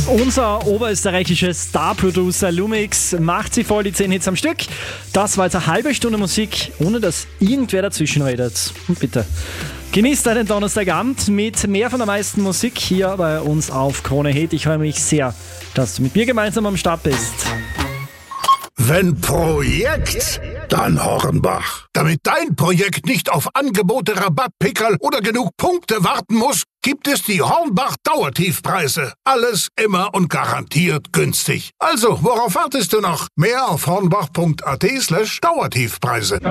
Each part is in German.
Unser oberösterreichischer Star-Producer Lumix macht sie voll, die 10 Hits am Stück. Das war jetzt eine halbe Stunde Musik, ohne dass irgendwer dazwischen redet. Und bitte, genießt einen Donnerstagabend mit mehr von der meisten Musik hier bei uns auf Krone Hit. Ich freue mich sehr, dass du mit mir gemeinsam am Start bist. Wenn Projekt, dann Hornbach. Damit dein Projekt nicht auf Angebote, Rabattpickerl oder genug Punkte warten muss, gibt es die Hornbach Dauertiefpreise. Alles immer und garantiert günstig. Also, worauf wartest du noch? Mehr auf hornbach.at/Dauertiefpreise.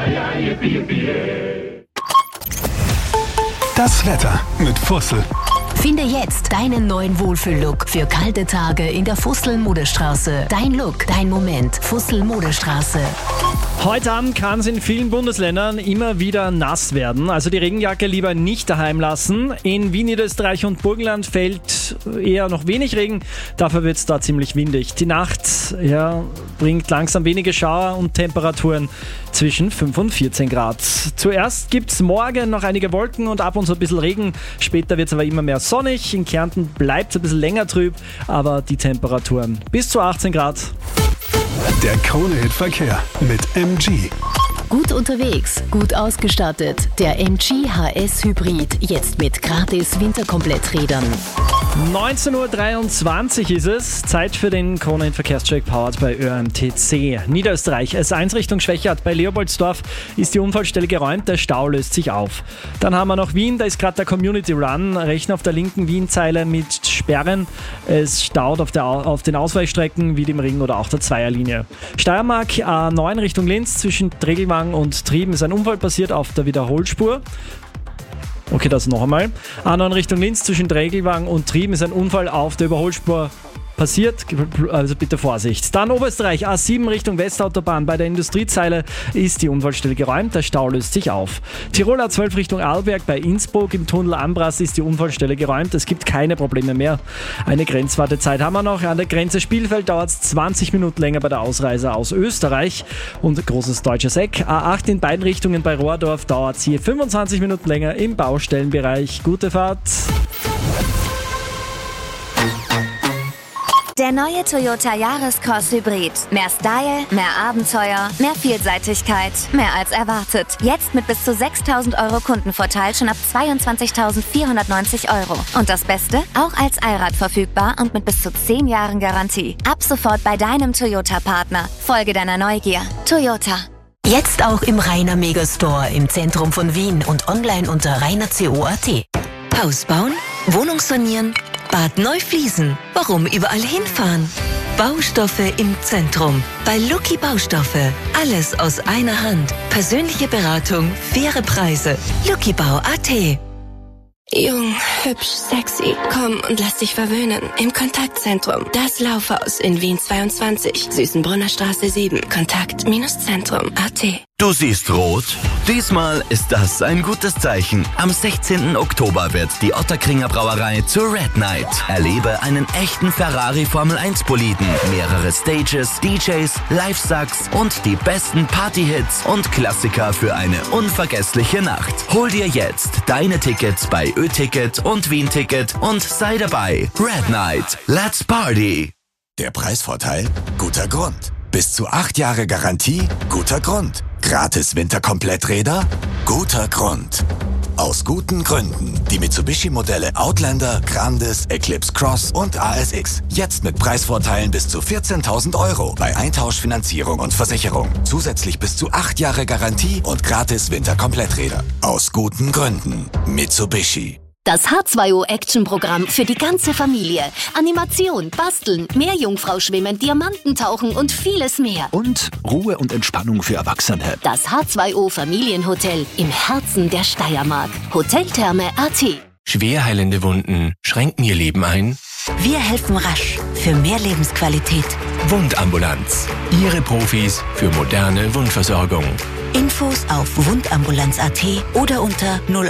Das Wetter mit Fussel. Finde jetzt deinen neuen Wohlfühllook für kalte Tage in der Fussel-Modestraße. Dein Look, dein Moment. Fussel-Modestraße. Heute Abend kann es in vielen Bundesländern immer wieder nass werden. Also die Regenjacke lieber nicht daheim lassen. In Wien, Niederösterreich und Burgenland fällt eher noch wenig Regen. Dafür wird es da ziemlich windig. Die Nacht bringt langsam wenige Schauer und Temperaturen zwischen 5 und 14 Grad. Zuerst gibt es morgen noch einige Wolken und ab und zu ein bisschen Regen. Später wird es aber immer mehr sonnig. In Kärnten bleibt es ein bisschen länger trüb, aber die Temperaturen bis zu 18 Grad. Der Krone-Hit-Verkehr mit MG. Gut unterwegs, gut ausgestattet. Der MG HS Hybrid, jetzt mit gratis Winterkompletträdern. 19.23 Uhr ist es. Zeit für den Krone-Hit-Verkehrscheck powered bei ÖMTC. Niederösterreich. S1 Richtung Schwächert bei Leopoldsdorf ist die Unfallstelle geräumt. Der Stau löst sich auf. Dann haben wir noch Wien. Da ist gerade der Community Run. Rechnen auf der linken Wien-Zeile mit Sperren. Es staut auf den Ausweichstrecken wie dem Ring oder auch der Zweierlinie. Steiermark A9 Richtung Linz zwischen Tregelwang und Trieben ist ein Unfall passiert auf der Wiederholspur. Okay, das noch einmal. A9 Richtung Linz zwischen Tregelwang und Trieben ist ein Unfall auf der Überholspur passiert, also bitte Vorsicht. Dann Oberösterreich, A7 Richtung Westautobahn. Bei der Industriezeile ist die Unfallstelle geräumt, der Stau löst sich auf. Tirol A12 Richtung Arlberg bei Innsbruck im Tunnel Ambras ist die Unfallstelle geräumt, es gibt keine Probleme mehr. Eine Grenzwartezeit haben wir noch. An der Grenze Spielfeld dauert es 20 Minuten länger bei der Ausreise aus Österreich und großes deutsches Eck. A8 in beiden Richtungen bei Rohrdorf dauert es hier 25 Minuten länger im Baustellenbereich. Gute Fahrt! Der neue Toyota Yaris-Cross Hybrid. Mehr Style, mehr Abenteuer, mehr Vielseitigkeit, mehr als erwartet. Jetzt mit bis zu 6.000 € Kundenvorteil schon ab 22.490 €. Und das Beste? Auch als Allrad verfügbar und mit bis zu 10 Jahren Garantie. Ab sofort bei deinem Toyota-Partner. Folge deiner Neugier. Toyota. Jetzt auch im Rainer Megastore im Zentrum von Wien und online unter rainerco.at. Haus bauen? Wohnung sanieren? Bad neu fließen. Warum überall hinfahren? Baustoffe im Zentrum. Bei Lucky Baustoffe. Alles aus einer Hand. Persönliche Beratung, faire Preise. luckybau.at. Jung, hübsch, sexy. Komm und lass dich verwöhnen. Im Kontaktzentrum. Das Laufhaus in Wien 22. Süßenbrunner Straße 7. Kontakt-Zentrum.at. Du siehst rot? Diesmal ist das ein gutes Zeichen. Am 16. Oktober wird die Ottakringer Brauerei zur Red Night. Erlebe einen echten Ferrari Formel 1 Boliden, mehrere Stages, DJs, Live-Sucks und die besten Party-Hits und Klassiker für eine unvergessliche Nacht. Hol dir jetzt deine Tickets bei Ö-Ticket und Wien-Ticket und sei dabei. Red Night. Let's party! Der Preisvorteil? Guter Grund. Bis zu 8 Jahre Garantie? Guter Grund. Gratis Winterkompletträder? Guter Grund. Aus guten Gründen. Die Mitsubishi-Modelle Outlander, Grandis, Eclipse Cross und ASX. Jetzt mit Preisvorteilen bis zu 14.000 € bei Eintauschfinanzierung und Versicherung. Zusätzlich bis zu 8 Jahre Garantie und gratis Winterkompletträder. Aus guten Gründen. Mitsubishi. Das H2O-Action-Programm für die ganze Familie. Animation, Basteln, Meerjungfrau-Schwimmen, Diamantentauchen und vieles mehr. Und Ruhe und Entspannung für Erwachsene. Das H2O-Familienhotel im Herzen der Steiermark. Hoteltherme.at. Schwer heilende Wunden schränken ihr Leben ein? Wir helfen rasch für mehr Lebensqualität. Wundambulanz. Ihre Profis für moderne Wundversorgung. Infos auf wundambulanz.at oder unter